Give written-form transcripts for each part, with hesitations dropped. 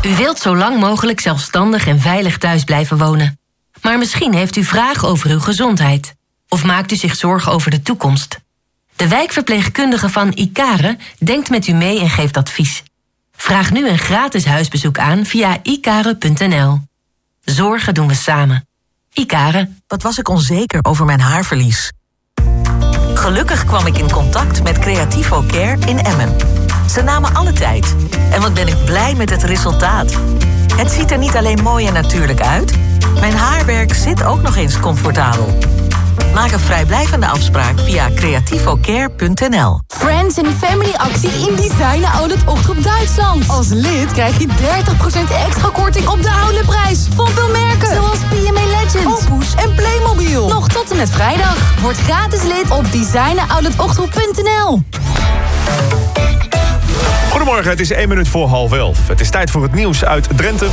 U wilt zo lang mogelijk zelfstandig en veilig thuis blijven wonen. Maar misschien heeft u vragen over uw gezondheid. Of maakt u zich zorgen over de toekomst. De wijkverpleegkundige van Icare denkt met u mee en geeft advies. Vraag nu een gratis huisbezoek aan via icare.nl. Zorgen doen we samen. Icare. Wat was ik onzeker over mijn haarverlies? Gelukkig kwam ik in contact met Creativo Care in Emmen. Ze namen alle tijd. En wat ben ik blij met het resultaat. Het ziet er niet alleen mooi en natuurlijk uit. Mijn haarwerk zit ook nog eens comfortabel. Maak een vrijblijvende afspraak via creativocare.nl. Friends and Family actie in Designer Outlet Ochtend Duitsland. Als lid krijg je 30% extra korting op de Outletprijs. Van veel merken, zoals PMA Legends, Opus en Playmobil. Nog tot en met vrijdag. Word gratis lid op designeroutletOchtend.nl. Goedemorgen, het is 1 minuut voor 10:30. Het is tijd voor het nieuws uit Drenthe.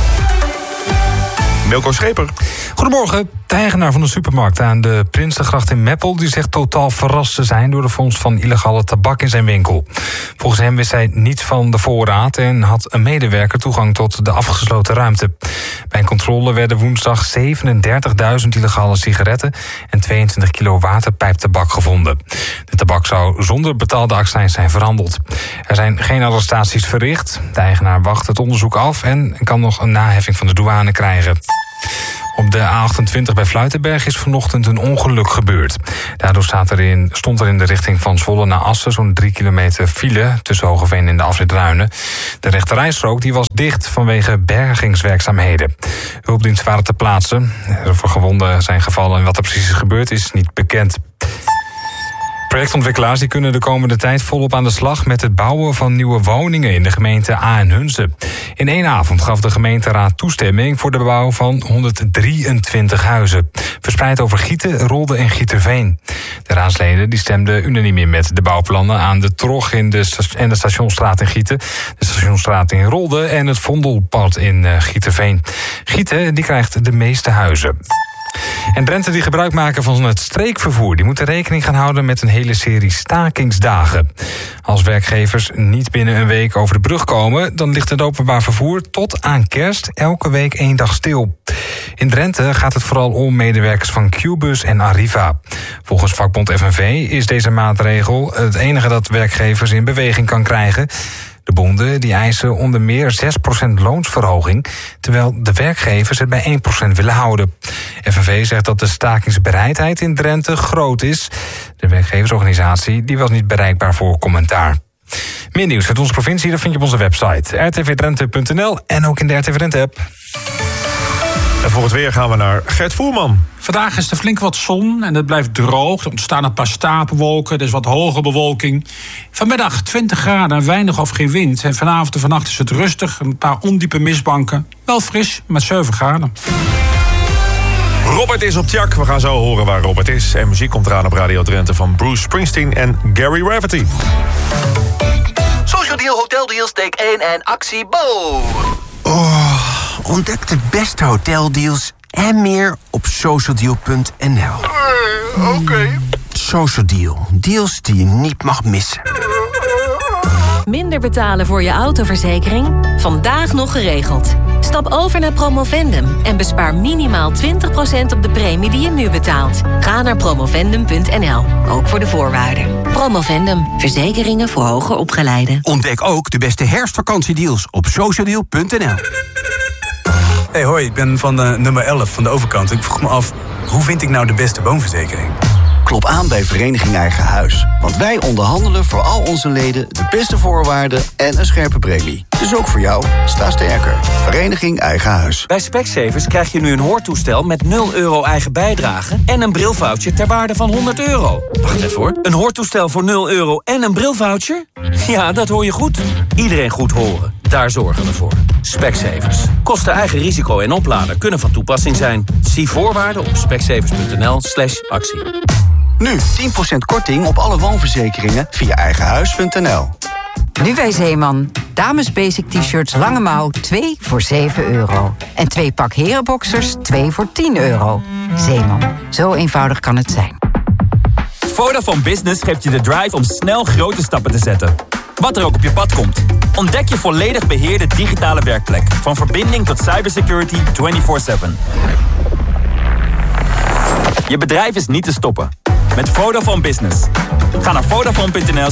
Milko Scheper. Goedemorgen. De eigenaar van de supermarkt aan de Prinsengracht in Meppel die zegt totaal verrast te zijn door de vondst van illegale tabak in zijn winkel. Volgens hem wist hij niets van de voorraad en had een medewerker toegang tot de afgesloten ruimte. Bij een controle werden woensdag 37.000 illegale sigaretten en 22 kilo waterpijptabak gevonden. De tabak zou zonder betaalde accijns zijn verhandeld. Er zijn geen arrestaties verricht. De eigenaar wacht het onderzoek af en kan nog een naheffing van de douane krijgen. Op de A28 bij Fluitenberg is vanochtend een ongeluk gebeurd. Daardoor stond er in de richting van Zwolle naar Assen zo'n 3 kilometer file tussen Hogeveen en de afrit Ruinen. De rechterrijstrook die was dicht vanwege bergingswerkzaamheden. Hulpdiensten waren ter plaatse. Er voor gewonden zijn gevallen en wat er precies is gebeurd is niet bekend. Projectontwikkelaars die kunnen de komende tijd volop aan de slag met het bouwen van nieuwe woningen in de gemeente Aen-Hunze. In 1 avond gaf de gemeenteraad toestemming voor de bouw van 123 huizen. Verspreid over Gieten, Rolde en Gieterveen. De raadsleden die stemden unaniem in met de bouwplannen aan de Trog en de Stationsstraat in Gieten, de Stationsstraat in Rolde en het Vondelpad in Gieterveen. Gieten die krijgt de meeste huizen. En Drenthe die gebruik maken van het streekvervoer, die moeten rekening gaan houden met een hele serie stakingsdagen. Als werkgevers niet binnen een week over de brug komen, dan ligt het openbaar vervoer tot aan kerst elke week 1 dag stil. In Drenthe gaat het vooral om medewerkers van Qbus en Arriva. Volgens vakbond FNV is deze maatregel het enige dat werkgevers in beweging kan krijgen. De bonden die eisen onder meer 6% loonsverhoging, terwijl de werkgevers het bij 1% willen houden. FNV zegt dat de stakingsbereidheid in Drenthe groot is. De werkgeversorganisatie die was niet bereikbaar voor commentaar. Meer nieuws uit onze provincie, dat vind je op onze website rtvdrenthe.nl en ook in de RTV Drenthe-app. En voor het weer gaan we naar Gert Voerman. Vandaag is er flink wat zon en het blijft droog. Er ontstaan een paar stapelwolken, er is wat hoge bewolking. Vanmiddag 20 graden en weinig of geen wind. En vanavond en vannacht is het rustig, een paar ondiepe mistbanken. Wel fris, met 7 graden. Robert is op Tjak. We gaan zo horen waar Robert is. En muziek komt eraan op Radio Drenthe van Bruce Springsteen en Gary Rafferty. Social Deal, hoteldeals, take 1 en actie Bo. Ontdek de beste hoteldeals en meer op socialdeal.nl. Oké. Social Deal. Deals die je niet mag missen. Minder betalen voor je autoverzekering? Vandaag nog geregeld. Stap over naar Promovendum en bespaar minimaal 20% op de premie die je nu betaalt. Ga naar promovendum.nl, ook voor de voorwaarden. Promovendum, verzekeringen voor hoger opgeleiden. Ontdek ook de beste herfstvakantiedeals op socialdeal.nl. Hey, hoi, ik ben van nummer 11 van de overkant. Ik vroeg me af, hoe vind ik nou de beste woonverzekering? Klop aan bij Vereniging Eigen Huis. Want wij onderhandelen voor al onze leden de beste voorwaarden en een scherpe premie. Dus ook voor jou, sta sterker. Vereniging Eigen Huis. Bij Specsavers krijg je nu een hoortoestel met €0 eigen bijdrage en een brilvoucher ter waarde van €100. Wacht even hoor. Een hoortoestel voor €0 en een brilvoucher? Ja, dat hoor je goed. Iedereen goed horen. Daar zorgen we voor. Specsavers. Kosten eigen risico en oplader kunnen van toepassing zijn. Zie voorwaarden op specsavers.nl/actie. Nu 10% korting op alle woonverzekeringen via eigenhuis.nl. Nu bij Zeeman. Dames basic t-shirts lange mouw 2 voor €7. En 2 pak herenboxers 2 voor €10. Zeeman. Zo eenvoudig kan het zijn. Vodafone Business geeft je de drive om snel grote stappen te zetten. Wat er ook op je pad komt. Ontdek je volledig beheerde digitale werkplek. Van verbinding tot cybersecurity 24/7. Je bedrijf is niet te stoppen. Met Vodafone Business. Ga naar Vodafone.nl